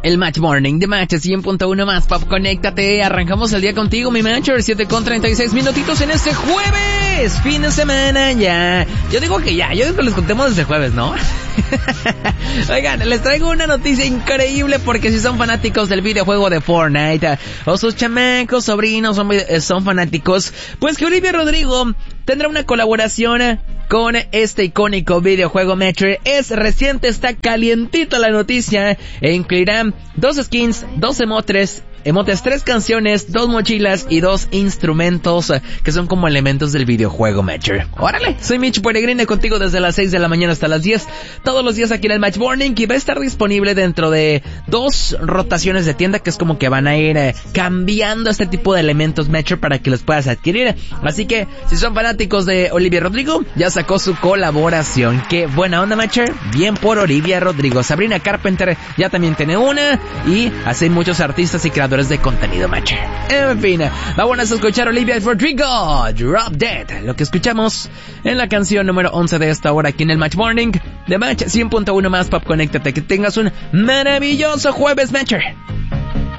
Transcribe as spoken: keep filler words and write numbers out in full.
El Match Morning de Match cien punto uno más Pop, conéctate, arrancamos el día contigo, mi Matcher, siete con treinta y seis minutitos en este jueves, fin de semana ya. Yo digo que ya, yo digo que les contemos desde jueves, ¿no? Oigan, les traigo una noticia increíble porque si son fanáticos del videojuego de Fortnite, o sus chamacos, sobrinos son, son fanáticos, pues que Olivia Rodrigo tendrá una colaboración con este icónico videojuego Matcher. Es reciente, está calientito la noticia, e incluirá dos skins, dos emotes, emotes, tres canciones, dos mochilas y dos instrumentos que son como elementos del videojuego Matcher. ¡Órale! Soy Mitch Peregrine contigo desde las seis de la mañana hasta las diez, todos los días aquí en el Match Morning, y va a estar disponible dentro de dos rotaciones de tienda, que es como que van a ir eh, cambiando este tipo de elementos Matcher para que los puedas adquirir. Así que, si son fanáticos de Olivia Rodrigo, ya sacó su colaboración. ¡Qué buena onda, Matcher! Bien por Olivia Rodrigo. Sabrina Carpenter ya también tiene una, y así muchos artistas y creadores de contenido Matcher. En fin, vamos a escuchar Olivia Rodrigo, Drop Dead, lo que escuchamos en la canción número once de esta hora aquí en el Match Morning de Match cien punto uno más Pop. Conéctate, que tengas un maravilloso jueves, Matcher.